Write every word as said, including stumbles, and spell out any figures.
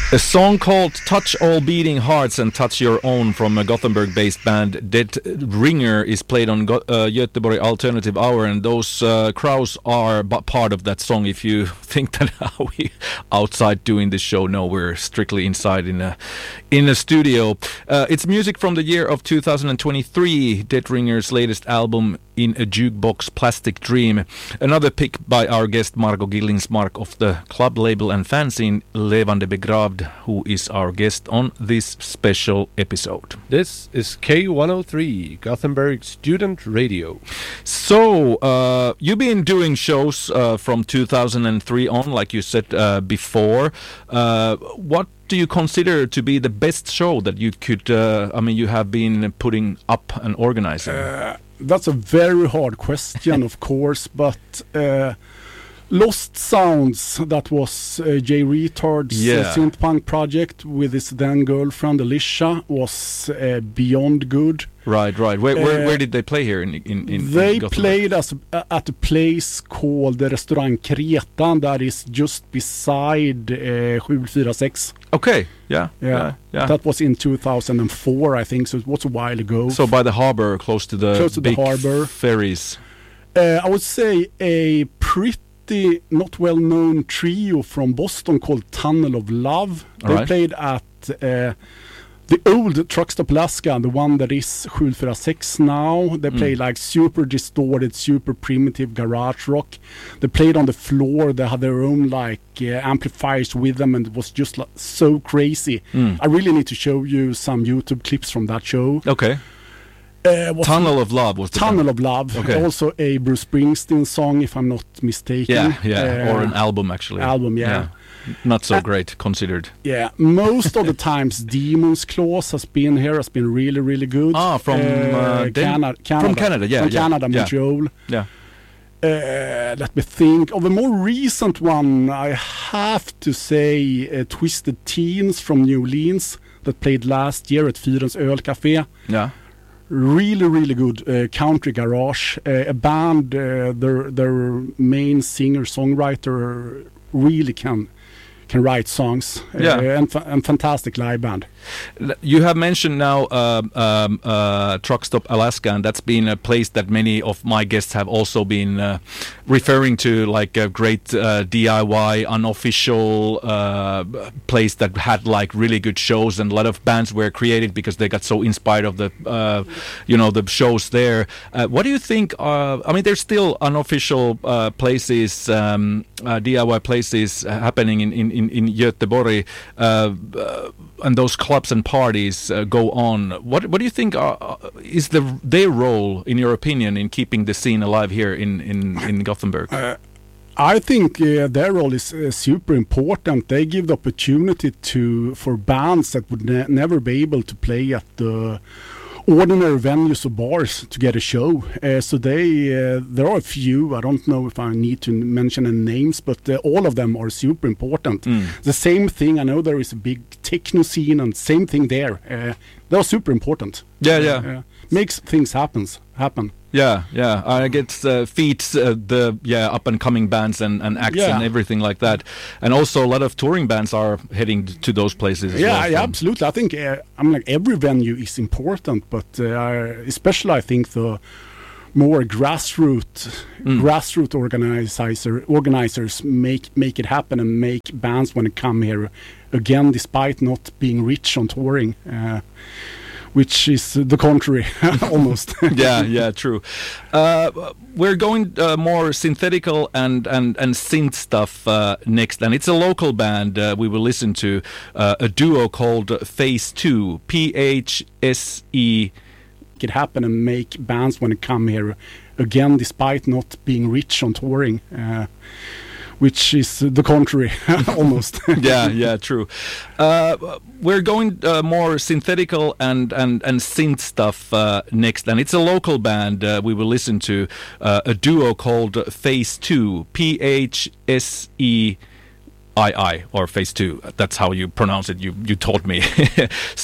A song called Touch All Beating Hearts and Touch Your Own from a Gothenburg-based band Dead Ringer is played on Go- uh, Göteborg Alternative Hour, and those uh, crowds are b- part of that song. If you think that we outside doing this show, no, we're strictly inside in a in a studio. Uh, it's music from the year of two thousand twenty-three, Dead Ringer's latest album, In a Jukebox, Plastic Dream. Another pick by our guest Margo Gillingsmark of the club label and fanzine Levande Begravd, who is our guest on this special episode. This is K one oh three, Gothenburg Student Radio. So, uh, you've been doing shows uh, from two thousand three on, like you said uh, before. Uh, what do you consider to be the best show that you could, uh, I mean, you have been putting up and organizing? Uh, that's a very hard question, of course, but uh, Lost Sounds, that was uh, Jay Retard's yeah. uh, synth punk project with his then girlfriend Alicia, was uh, beyond good. Right, right. Where, where, Uh, where did they play here in in, in They in Gothenburg? played as, uh, at a place called the Restaurang Kretan that is just beside uh, seven forty-six. Okay, yeah, Yeah. yeah, yeah. That was in two thousand four, I think, so it was a while ago. So by the harbor, close to the Close to the big harbor. f- ferries. Uh, I would say a pretty not well-known trio from Boston called Tunnel of Love. All They right. played at uh, the old Truck Stop Alaska, the one that is seven forty-six now. They Mm. played like super distorted, super primitive garage rock. They played on the floor. They had their own like uh, amplifiers with them, and it was just like, so crazy. Mm. I really need to show you some YouTube clips from that show. Okay. Uh, was Tunnel of Love was the Tunnel of Love. Okay. Also a Bruce Springsteen song, if I'm not mistaken. Yeah, yeah, Uh, or an album actually. album, yeah. Not so Uh, great considered. Yeah, most of the times Demon's Claws has been here, has been really, really good. Ah, from, uh, Den- Cana- Canada. from Canada, yeah, From yeah, Canada, yeah. Montreal. Yeah. Uh, let me think. Of a more recent one, I have to say uh, Twisted Teens from New Orleans that played last year at Fyrens Ölcafé. Yeah. Really, really good uh, country garage. Uh, a band, uh, their their main singer-songwriter really can can write songs. Yeah. Uh, and, fa- and fantastic live band. You have mentioned now um, um, uh, Truck Stop Alaska, and that's been a place that many of my guests have also been uh, referring to, like a great uh, D I Y, unofficial uh, place that had like really good shows, and a lot of bands were created because they got so inspired of the, uh, you know, the shows there. Uh, what do you think? Uh, I mean, there's still unofficial uh, places, um, uh, D I Y places happening in in in, in Göteborg, uh, uh, and those clubs and parties uh, go on. What what do you think are, uh, is the their role, in your opinion, in keeping the scene alive here in in, in Gothenburg? Uh, I think uh, their role is uh, super important. They give the opportunity to for bands that would ne- never be able to play at the ordinary venues or bars to get a show. Uh, so they, uh, there are a few. I don't know if I need to mention any names, but uh, all of them are super important. Mm. The same thing. I know there is a big techno scene, and same thing there. Uh, they are super important. Yeah, yeah. Uh, makes things happens happen. Yeah, yeah. I get uh, feeds uh, the yeah up and coming bands and, and acts Yeah. and everything like that, and also a lot of touring bands are heading to those places. As Yeah, well, yeah, from- absolutely. I think uh, I mean like every venue is important, but uh, especially I think the more grassroots Mm. grassroots organizer organizers make make it happen and make bands when they come here again, despite not being rich on touring. Uh, Which is the contrary, almost. yeah, yeah, true. Uh, we're going uh, more synthetical and, and, and synth stuff uh, next, and it's a local band uh, we will listen to, uh, a duo called Phase Two, P H S E. Make it happen and make bands when they come here again, despite not being rich on touring. Uh, which is the contrary, almost. yeah, yeah, true. Uh, we're going uh, more synthetical and, and, and synth stuff uh, next, and it's a local band uh, we will listen to, uh, a duo called Phase Two, P H S E I I, or Phase Two. That's how you pronounce it. You you taught me.